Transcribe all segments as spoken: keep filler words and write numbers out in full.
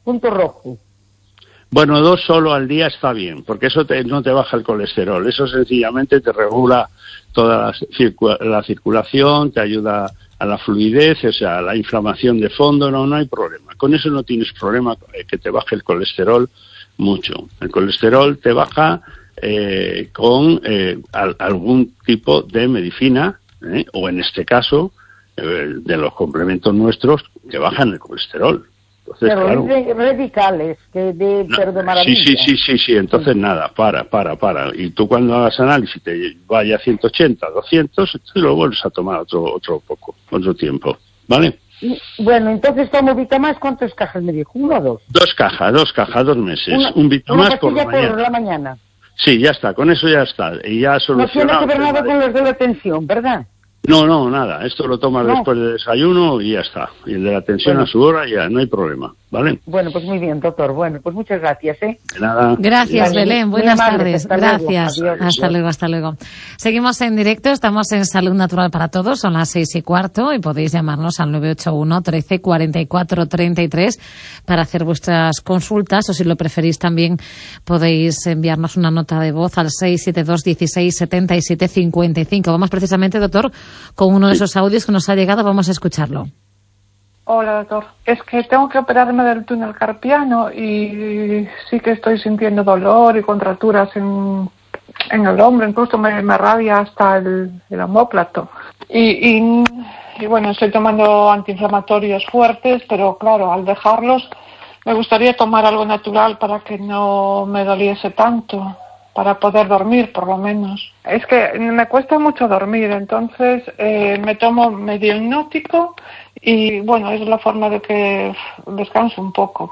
punto rojo. Bueno, dos solo al día está bien, porque eso te, no te baja el colesterol. Eso sencillamente te regula toda la, circu- la circulación, te ayuda a la fluidez, o sea, a la inflamación de fondo, no, no hay problema. Con eso no tienes problema eh, que te baje el colesterol mucho. El colesterol te baja eh, con eh, al, algún tipo de medicina, eh, o en este caso, eh, de los complementos nuestros que bajan el colesterol. Entonces, pero claro, de radicales, que de, no, pero de maravilla. sí, sí, sí, sí, sí, entonces sí. Nada, para, para, para. Y tú cuando hagas análisis te vaya a ciento ochenta, doscientos, y lo vuelves a tomar otro otro poco, otro tiempo, ¿vale? Y, bueno, entonces tomo Vitamás, ¿cuántas cajas me dijo? ¿Uno o dos? Dos cajas, dos cajas, dos meses. Una, un Vitamás una por la mañana. por la mañana. Sí, ya está, con eso ya está. Y ya solucionado. No tiene que ver nada con los de la tensión, ¿verdad? No, no, nada. Esto lo tomas no. después del desayuno y ya está. Y el de la tensión bueno. a su hora ya no hay problema, ¿vale? Bueno, pues muy bien, doctor. Bueno, pues muchas gracias, ¿eh? De nada. Gracias, vale. Belén. Buenas tardes. Hasta gracias. Luego. Adiós. Hasta luego, hasta luego. Seguimos en directo. Estamos en Salud Natural para Todos. Son las seis y cuarto y podéis llamarnos al nueve ocho uno, trece, cuarenta y cuatro, treinta y tres para hacer vuestras consultas, o si lo preferís también podéis enviarnos una nota de voz al seis siete dos, dieciséis, setenta y siete, cincuenta y cinco. Vamos precisamente, doctor, con uno de esos audios que nos ha llegado. Vamos a escucharlo. Hola, doctor. Es que tengo que operarme del túnel carpiano y sí que estoy sintiendo dolor y contracturas en, en el hombro. Incluso me, me rabia hasta el, el omóplato. Y, y, y bueno, estoy tomando antiinflamatorios fuertes, pero claro, al dejarlos me gustaría tomar algo natural para que no me doliese tanto, para poder dormir por lo menos. Es que me cuesta mucho dormir, entonces eh, me tomo medio hipnótico y bueno, es la forma de que descanso un poco.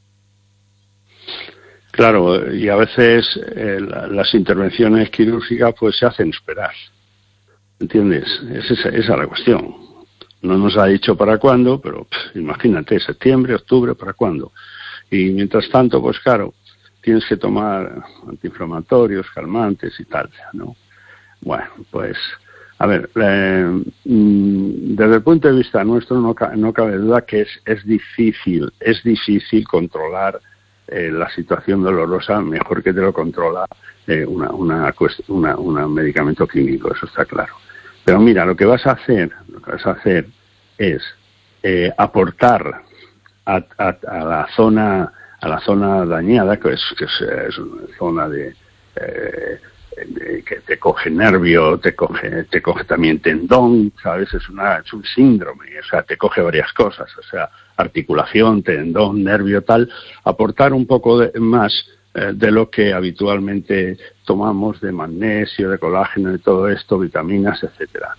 Claro, y a veces eh, las intervenciones quirúrgicas pues se hacen esperar, ¿entiendes? Es esa, esa es la cuestión. No nos ha dicho para cuándo, pero pff, imagínate, septiembre, octubre, ¿para cuándo? Y mientras tanto, pues claro, tienes que tomar antiinflamatorios, calmantes y tal, ¿no? Bueno, pues, a ver, eh, desde el punto de vista nuestro no, no cabe duda que es, es difícil, es difícil controlar eh, la situación dolorosa mejor que te lo controla eh, una, una, una, una medicamento clínico, eso está claro. Pero mira, lo que vas a hacer, lo que vas a hacer es eh, aportar a, a, a la zona a la zona dañada, que es, que es, es una zona de, eh, de que te coge nervio, te coge te coge también tendón, ¿sabes? Es una es un síndrome, o sea, te coge varias cosas, o sea, articulación, tendón, nervio, tal, aportar un poco de, más eh, de lo que habitualmente tomamos, de magnesio, de colágeno, de todo esto, vitaminas, etcétera.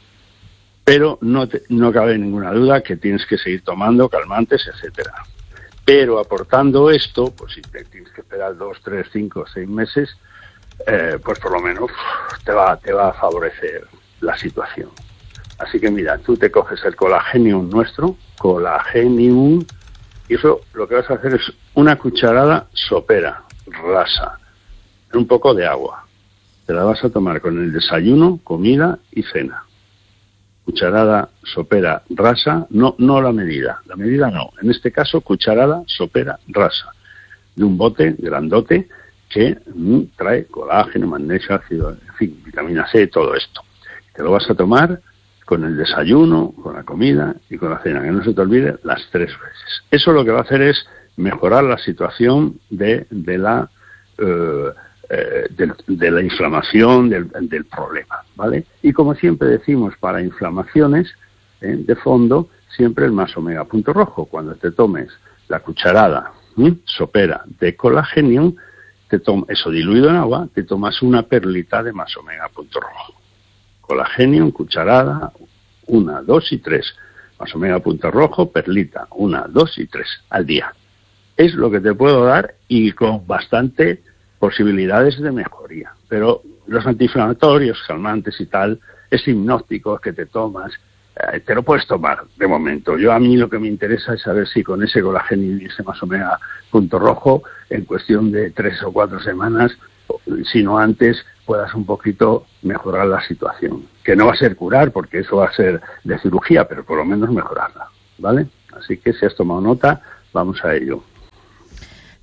Pero no te, no cabe ninguna duda que tienes que seguir tomando calmantes, etcétera. Pero aportando esto, pues si te tienes que esperar dos, tres, cinco, seis meses, eh, pues por lo menos te va, te va a favorecer la situación. Así que mira, tú te coges el Colagenium nuestro, Colagenium, y eso lo que vas a hacer es una cucharada sopera, rasa, en un poco de agua. Te la vas a tomar con el desayuno, comida y cena. Cucharada sopera rasa, no no la medida, la medida no, en este caso cucharada sopera rasa, de un bote grandote que mm, trae colágeno, magnesio, ácido, en fin, vitamina C, todo esto. Te lo vas a tomar con el desayuno, con la comida y con la cena, que no se te olvide las tres veces. Eso lo que va a hacer es mejorar la situación de, de la eh, Eh, de, de la inflamación del, del problema, ¿vale? Y como siempre decimos, para inflamaciones eh, de fondo, siempre el más omega punto rojo. Cuando te tomes la cucharada ¿eh? sopera de Colagenium, te tom- eso diluido en agua, te tomas una perlita de más omega punto rojo. Colagenium, cucharada, una, dos y tres. Más omega punto rojo, perlita, una, dos y tres al día. Es lo que te puedo dar y con bastante posibilidades de mejoría, pero los antiinflamatorios, calmantes y tal, es hipnótico que te tomas, eh, te lo puedes tomar de momento. Yo a mí lo que me interesa es saber si con ese colágeno y ese más omega punto rojo, en cuestión de tres o cuatro semanas, si no antes, puedas un poquito mejorar la situación. Que no va a ser curar, porque eso va a ser de cirugía, pero por lo menos mejorarla, ¿vale? Así que si has tomado nota, vamos a ello.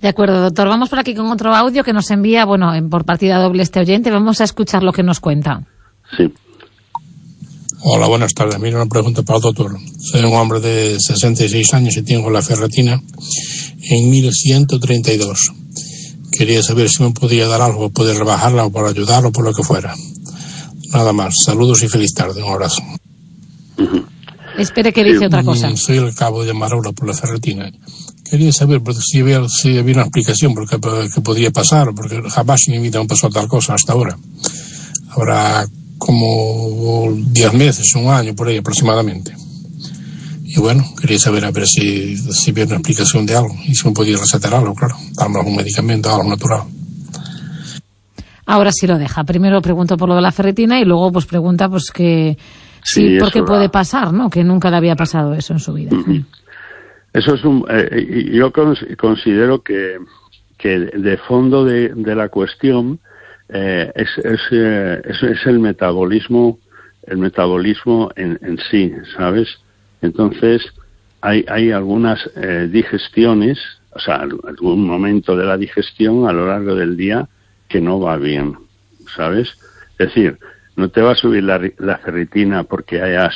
De acuerdo, doctor. Vamos por aquí con otro audio que nos envía, bueno, por partida doble este oyente. Vamos a escuchar lo que nos cuenta. Sí. Hola, buenas tardes. Mira, una pregunta para el doctor. Soy un hombre de sesenta y seis años y tengo la ferritina en mil ciento treinta y dos. Quería saber si me podía dar algo, poder rebajarla o por ayudarlo o por lo que fuera. Nada más. Saludos y feliz tarde. Un abrazo. Uh-huh. Espere que dice sí, otra cosa. Soy el cabo de llamar ahora por la ferritina. Quería saber porque si había, si había una explicación por qué que podía pasar, porque jamás en mi vida me pasó tal cosa hasta ahora. Habrá como diez meses, un año por ahí aproximadamente. Y bueno, quería saber a ver si, si había una explicación de algo y si me podía recetar algo, claro, darme algún medicamento, algo natural. Ahora sí lo deja. Primero pregunto por lo de la ferritina y luego pues pregunta pues que sí, sí por qué puede pasar, ¿no? Que nunca le había pasado eso en su vida. Uh-huh. Eso es un, eh, yo considero que, que de fondo de, de la cuestión eh, es, es, eh, es, es el metabolismo, el metabolismo en, en sí, ¿sabes? Entonces hay, hay algunas eh, digestiones, o sea, algún momento de la digestión a lo largo del día que no va bien, ¿sabes? Es decir, no te va a subir la, la ferritina porque hayas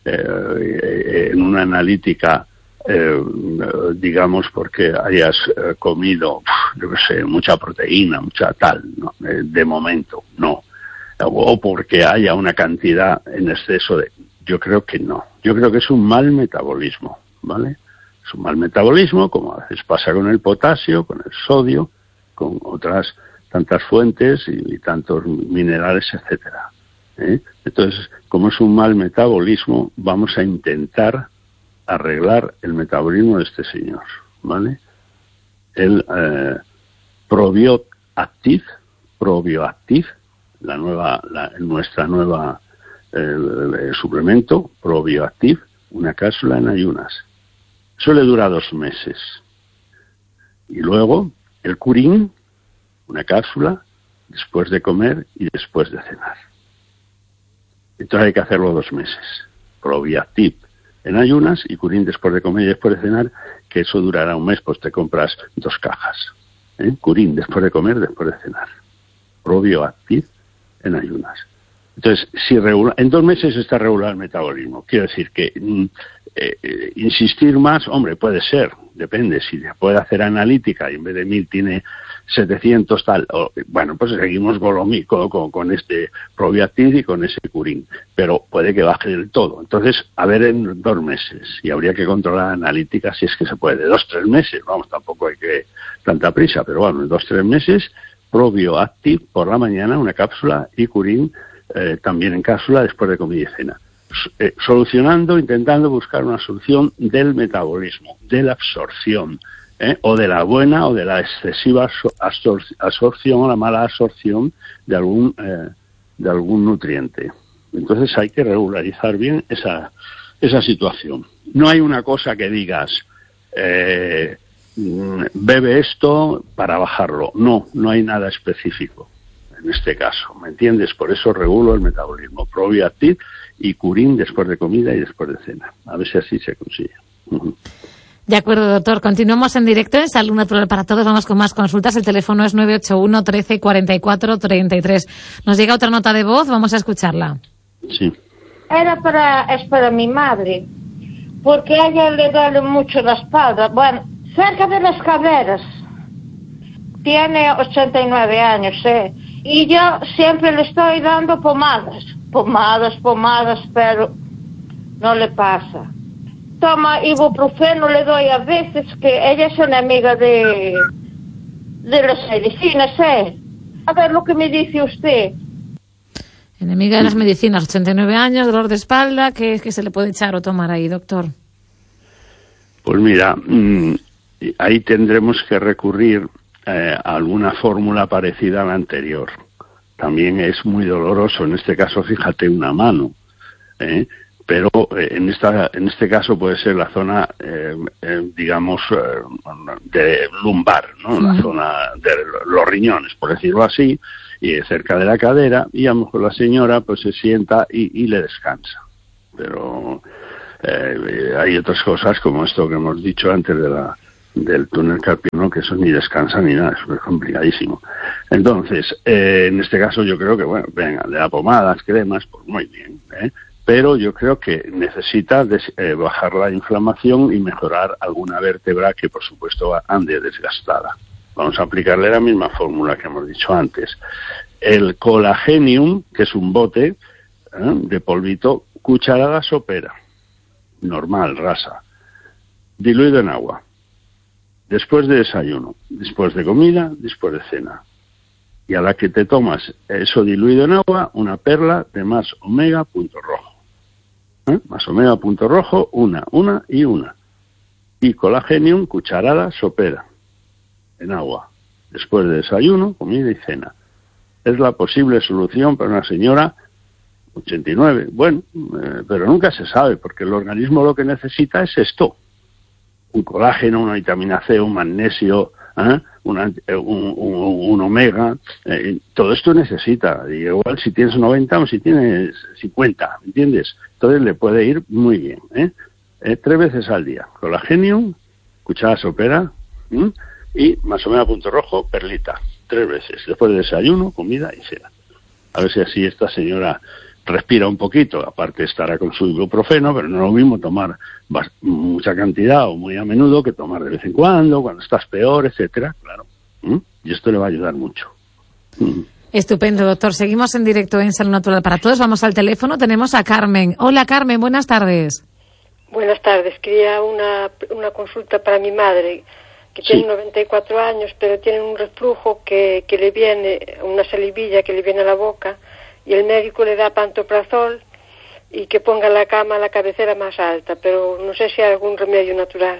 eh, en una analítica Eh, digamos porque hayas eh, comido, yo qué sé, mucha proteína, mucha tal, ¿no? eh, de momento, no. O porque haya una cantidad en exceso de... Yo creo que no. Yo creo que es un mal metabolismo, ¿vale? Es un mal metabolismo, como a veces pasa con el potasio, con el sodio, con otras tantas fuentes y, y tantos minerales, etcétera. ¿eh? Entonces, como es un mal metabolismo, vamos a intentar arreglar el metabolismo de este señor, ¿vale? El eh, Probioactive, Probioactive, la nueva, la, nuestra nueva eh, suplemento, Probioactive, una cápsula en ayunas. Eso le dura dos meses. Y luego el Curín, una cápsula, después de comer y después de cenar. Entonces hay que hacerlo dos meses. Probioactive en ayunas y Curín después de comer y después de cenar, que eso durará un mes, pues te compras dos cajas. ¿eh? Curín después de comer, después de cenar. Probioactive en ayunas. Entonces, si regula, en dos meses está regular el metabolismo. Quiero decir que mm, eh, eh, insistir más, hombre, puede ser, depende. Si se puede hacer analítica y en vez de mil tiene setecientos tal, o, bueno, pues seguimos con, lo, con, con, con este Probioactive y con ese Curín, pero puede que baje del todo. Entonces, a ver en dos meses, y habría que controlar la analítica si es que se puede, dos, tres meses, vamos, tampoco hay que tanta prisa, pero bueno, en dos, tres meses, Probioactive por la mañana, una cápsula, y Curín eh, también en cápsula después de comida y cena. Eh, solucionando, intentando buscar una solución del metabolismo, de la absorción, ¿Eh? o de la buena o de la excesiva absor absorción o la mala absorción de algún eh, de algún nutriente. Entonces hay que regularizar bien esa esa situación. No hay una cosa que digas eh, bebe esto para bajarlo. No, no hay nada específico en este caso, ¿me entiendes? Por eso regulo el metabolismo. Probioactive y Curín después de comida y después de cena. A ver si así se consigue. Uh-huh. De acuerdo, doctor. Continuamos en directo en Salud Natural para Todos. Vamos con más consultas. El teléfono es nueve ocho uno, trece, cuarenta y cuatro, treinta y tres. Nos llega otra nota de voz. Vamos a escucharla. Sí. Era para, es para mi madre, porque a ella le duele mucho la espalda. Bueno, cerca de las caderas. Tiene ochenta y nueve años, ¿eh? Y yo siempre le estoy dando pomadas. Pomadas, pomadas, pero no le pasa. Toma ibuprofeno, le doy a veces, que ella es una amiga de, de las medicinas, ¿eh? A ver lo que me dice usted. Enemiga de las medicinas, ochenta y nueve años, dolor de espalda, ¿qué, qué se le puede echar o tomar ahí, doctor? Pues mira, mmm, ahí tendremos que recurrir eh, a alguna fórmula parecida a la anterior. También es muy doloroso, en este caso, fíjate, una mano, ¿eh? Pero eh, en esta en este caso puede ser la zona, eh, eh, digamos, eh, de lumbar, ¿no? La zona de los riñones, por decirlo así, y cerca de la cadera, y a lo mejor la señora pues se sienta y, y le descansa. Pero eh, hay otras cosas como esto que hemos dicho antes de la del túnel carpiano, que eso ni descansa ni nada, es complicadísimo. Entonces, eh, en este caso yo creo que, bueno, venga, le da pomadas, cremas, pues muy bien, ¿eh? Pero yo creo que necesita des, eh, bajar la inflamación y mejorar alguna vértebra que, por supuesto, ande desgastada. Vamos a aplicarle la misma fórmula que hemos dicho antes. El Colagenium, que es un bote ¿eh? de polvito, cucharada sopera, normal, rasa, diluido en agua. Después de desayuno, después de comida, después de cena. Y a la que te tomas eso diluido en agua, una perla de más omega punto rojo. ¿Eh? Más omega punto rojo, una, una y una. Y Colagenium, cucharada sopera, en agua. Después de desayuno, comida y cena. Es la posible solución para una señora ochenta y nueve. Bueno, eh, pero nunca se sabe, porque el organismo lo que necesita es esto. Un colágeno, una vitamina C, un magnesio, ¿eh? una, un, un, un omega, eh, todo esto necesita. Y igual si tienes noventa o si tienes cincuenta, ¿entiendes? Entonces le puede ir muy bien. ¿eh? Eh, tres veces al día. Colagenium, cuchara sopera, ¿eh? y más omega punto rojo, perlita. Tres veces. Después de desayuno, comida y cena. A ver si así esta señora respira un poquito, aparte estará con su ibuprofeno, pero no es lo mismo tomar mucha cantidad o muy a menudo que tomar de vez en cuando, cuando estás peor, etcétera, claro. ¿Mm? Y esto le va a ayudar mucho. ¿Mm? Estupendo, doctor. Seguimos en directo en Salud Natural para Todos. Vamos al teléfono. Tenemos a Carmen. Hola, Carmen. Buenas tardes. Buenas tardes. Quería una, una consulta para mi madre, que sí. tiene noventa y cuatro años, pero tiene un reflujo que, que le viene, una salivilla que le viene a la boca, y el médico le da pantoprazol y que ponga la cama a la cabecera más alta, pero no sé si hay algún remedio natural.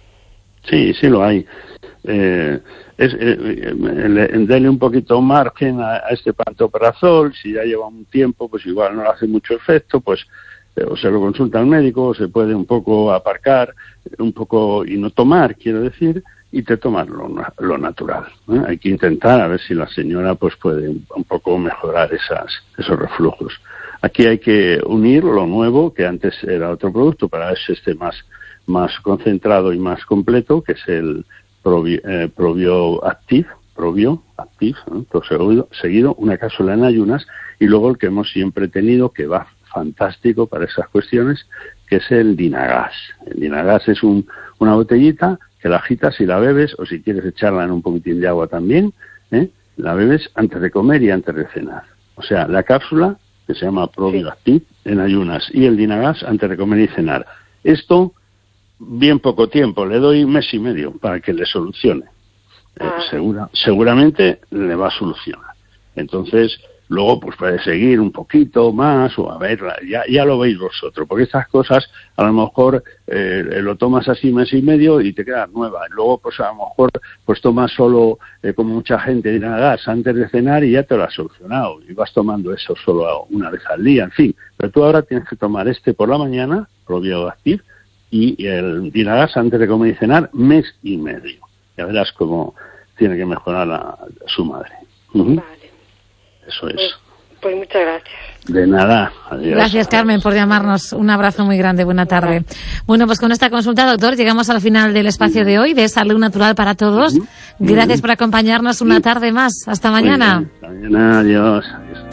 Sí, sí lo hay. Eh, es, eh, denle un poquito margen a, a este pantoprazol. Si ya lleva un tiempo, pues igual no le hace mucho efecto, pues eh, o se lo consulta al médico, o se puede un poco aparcar, un poco y no tomar, quiero decir, y te tomas lo, lo natural. ¿eh? Hay que intentar a ver si la señora pues puede un poco mejorar esas, esos reflujos. Aquí hay que unir lo nuevo, que antes era otro producto, para eso esté más, más concentrado y más completo, que es el Probio, eh, Probio Active, Probio Active, ¿eh? todo seguido, seguido, una cápsula en ayunas, y luego el que hemos siempre tenido, que va fantástico para esas cuestiones, que es el Dinagas. El Dinagas es un, una botellita que la agitas y la bebes, o si quieres echarla en un poquitín de agua también, ¿eh? la bebes antes de comer y antes de cenar. O sea, la cápsula, que se llama Probio Active, en ayunas, y el Dinagas antes de comer y cenar. Esto, bien poco tiempo, le doy mes y medio para que le solucione. Eh, ah. segura, seguramente le va a solucionar. Entonces, luego pues puede seguir un poquito más o a ver, ya, ya lo veis vosotros, porque estas cosas a lo mejor eh, lo tomas así mes y medio y te quedas nueva. Luego pues a lo mejor pues tomas solo, eh, como mucha gente dirá, gas antes de cenar y ya te lo has solucionado y vas tomando eso solo una vez al día, en fin. Pero tú ahora tienes que tomar este por la mañana, Probio Active, y el Dinagas antes de comer y cenar, mes y medio. Ya verás cómo tiene que mejorar a, a su madre. Uh-huh. Vale. Eso es. Pues, pues muchas gracias. De nada. Adiós. Gracias, Carmen, por llamarnos. Un abrazo muy grande. Buena tarde. Bueno, pues con esta consulta, doctor, llegamos al final del espacio de hoy de Salud Natural para Todos. Uh-huh. Gracias uh-huh. por acompañarnos una tarde más. Hasta mañana. Hasta mañana. Adiós. Adiós.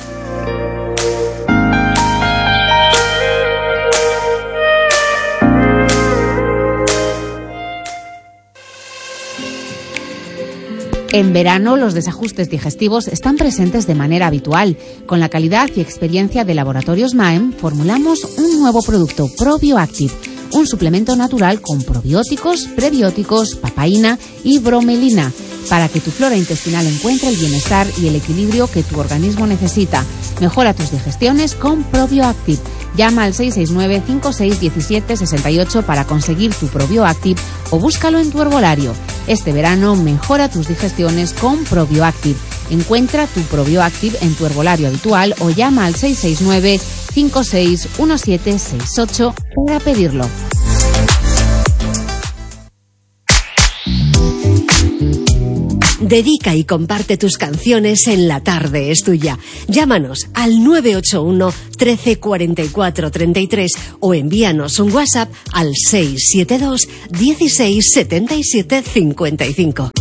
En verano, los desajustes digestivos están presentes de manera habitual. Con la calidad y experiencia de Laboratorios Maem, formulamos un nuevo producto, Probio Active, un suplemento natural con probióticos, prebióticos, papaína y bromelina, para que tu flora intestinal encuentre el bienestar y el equilibrio que tu organismo necesita. Mejora tus digestiones con Probio Active. Llama al seis seis nueve, cinco seis uno siete, seis ocho para conseguir tu Probio Active o búscalo en tu herbolario. Este verano mejora tus digestiones con Probio Active. Encuentra tu Probio Active en tu herbolario habitual o llama al seis seis nueve, cinco seis uno siete, seis ocho para pedirlo. Dedica y comparte tus canciones en La Tarde es Tuya. Llámanos al nueve ocho uno, trece, cuarenta y cuatro, treinta y tres o envíanos un WhatsApp al seis siete dos, dieciséis, setenta y siete, cincuenta y cinco.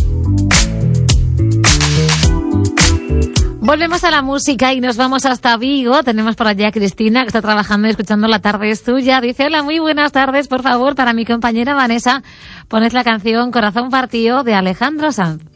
Volvemos a la música y nos vamos hasta Vigo. Tenemos por allá a Cristina, que está trabajando y escuchando La Tarde es Tuya. Dice, hola, muy buenas tardes, por favor, para mi compañera Vanessa, poned la canción Corazón Partido de Alejandro Sanz.